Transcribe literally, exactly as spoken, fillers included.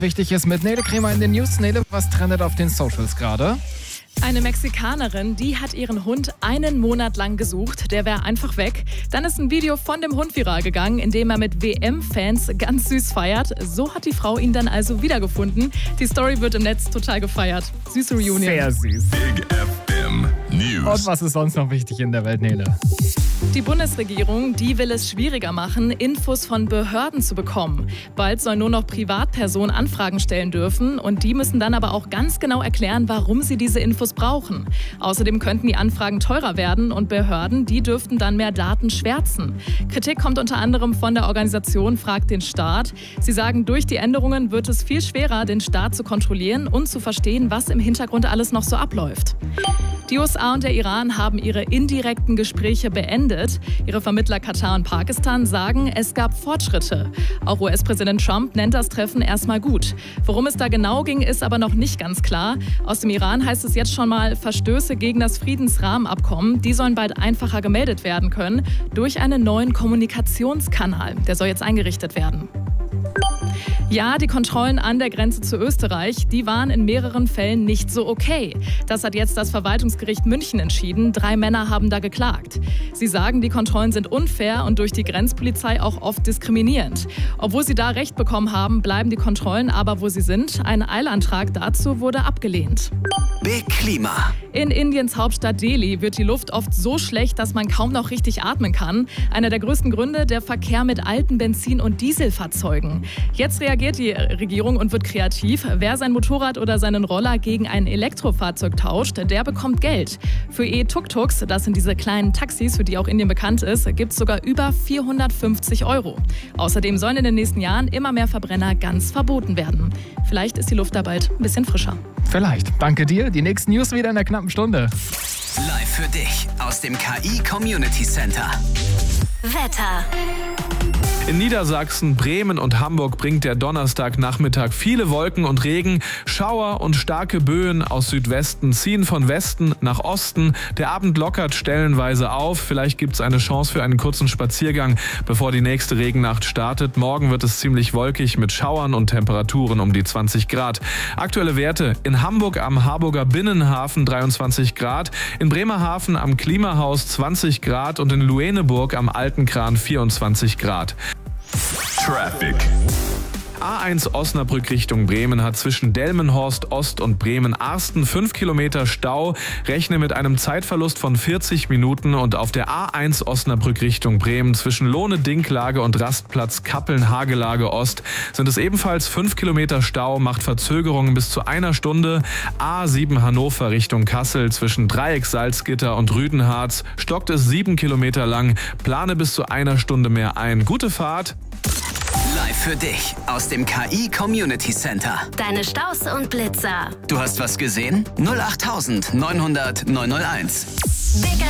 Wichtig ist mit Nele Kremer in den News. Nele, was trendet auf den Socials gerade? Eine Mexikanerin, die hat ihren Hund einen Monat lang gesucht. Der wäre einfach weg. Dann ist ein Video von dem Hund viral gegangen, in dem er mit W M-Fans ganz süß feiert. So hat die Frau ihn dann also wiedergefunden. Die Story wird im Netz total gefeiert. Süße Reunion. Sehr süß. Big F M News. Und was ist sonst noch wichtig in der Welt, Nele? Die Bundesregierung, die will es schwieriger machen, Infos von Behörden zu bekommen. Bald sollen nur noch Privatpersonen Anfragen stellen dürfen und die müssen dann aber auch ganz genau erklären, warum sie diese Infos brauchen. Außerdem könnten die Anfragen teurer werden und Behörden, die dürften dann mehr Daten schwärzen. Kritik kommt unter anderem von der Organisation Frag den Staat. Sie sagen, durch die Änderungen wird es viel schwerer, den Staat zu kontrollieren und zu verstehen, was im Hintergrund alles noch so abläuft. Die U S A und der Iran haben ihre indirekten Gespräche beendet. Ihre Vermittler Katar und Pakistan sagen, es gab Fortschritte. Auch U S-Präsident Trump nennt das Treffen erstmal gut. Worum es da genau ging, ist aber noch nicht ganz klar. Aus dem Iran heißt es jetzt schon mal, Verstöße gegen das Friedensrahmenabkommen, die sollen bald einfacher gemeldet werden können durch einen neuen Kommunikationskanal. Der soll jetzt eingerichtet werden. Ja, die Kontrollen an der Grenze zu Österreich, die waren in mehreren Fällen nicht so okay. Das hat jetzt das Verwaltungsgericht München entschieden. Drei Männer haben da geklagt. Sie sagen, die Kontrollen sind unfair und durch die Grenzpolizei auch oft diskriminierend. Obwohl sie da Recht bekommen haben, bleiben die Kontrollen aber, wo sie sind. Ein Eilantrag dazu wurde abgelehnt. Big Klima. In Indiens Hauptstadt Delhi wird die Luft oft so schlecht, dass man kaum noch richtig atmen kann. Einer der größten Gründe, der Verkehr mit alten Benzin- und Dieselfahrzeugen. Jetzt reagiert die Regierung und wird kreativ. Wer sein Motorrad oder seinen Roller gegen ein Elektrofahrzeug tauscht, der bekommt Geld. Für E-Tuk-Tuks, das sind diese kleinen Taxis, für die auch Indien bekannt ist, gibt es sogar über vierhundertfünfzig Euro. Außerdem sollen in den nächsten Jahren immer mehr Verbrenner ganz verboten werden. Vielleicht ist die Luft da bald ein bisschen frischer. Vielleicht. Danke dir. Die nächsten News wieder in der knappen Stunde. Live für dich aus dem K I Community Center. Wetter. In Niedersachsen, Bremen und Hamburg bringt der Donnerstagnachmittag viele Wolken und Regen. Schauer und starke Böen aus Südwesten ziehen von Westen nach Osten. Der Abend lockert stellenweise auf. Vielleicht gibt es eine Chance für einen kurzen Spaziergang, bevor die nächste Regennacht startet. Morgen wird es ziemlich wolkig mit Schauern und Temperaturen um die zwanzig Grad. Aktuelle Werte: in Hamburg am Harburger Binnenhafen dreiundzwanzig Grad, in Bremerhaven am Klimahaus zwanzig Grad und in Lueneburg am Altenkran vierundzwanzig Grad. Traffic. A eins Osnabrück Richtung Bremen hat zwischen Delmenhorst Ost und Bremen-Arsten fünf Kilometer Stau. Rechne mit einem Zeitverlust von vierzig Minuten. Und auf der A eins Osnabrück Richtung Bremen zwischen Lohne-Dinklage und Rastplatz Kappeln-Hagelage Ost sind es ebenfalls fünf Kilometer Stau, macht Verzögerungen bis zu einer Stunde. A sieben Hannover Richtung Kassel zwischen Dreieck Salzgitter und Rüdenharz stockt es sieben Kilometer lang. Plane bis zu einer Stunde mehr ein. Gute Fahrt. Live für dich aus dem K I Community Center. Deine Staus und Blitzer. Du hast was gesehen? null acht neunhundert neunhunderteins. Big